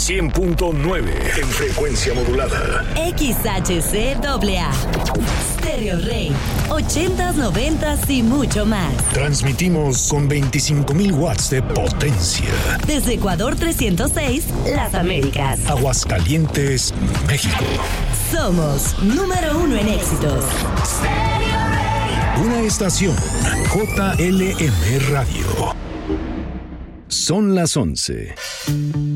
100.9 en frecuencia modulada. XHCAA. Stereo Rey. 80s, 90s y mucho más. Transmitimos con 25,000 watts de potencia. Desde Ecuador 306, Las Américas. Aguascalientes, México. Somos número 1 en éxitos. Una estación JLM Radio. Son las 11.